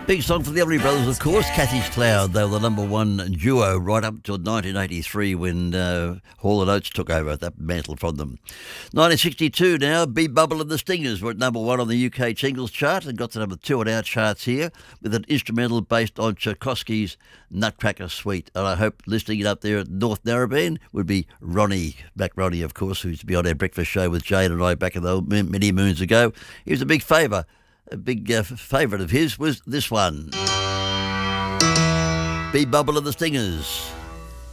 Big song for the Everly Brothers, of course. Cathy's Cloud. They were the number one duo right up till 1983 when Hall & Oates took over that mantle from them. 1962 now, Be Bubble and the Stingers were at number one on the UK singles chart and got to number two on our charts here with an instrumental based on Tchaikovsky's Nutcracker Suite. And I hope listening it up there at North Narrabeen would be Ronnie, Black Ronnie, of course, who used to be on our breakfast show with Jane and I back in the many moons ago. He was a big favourite. A big favourite of his was this one. Be Bubble and the Stingers.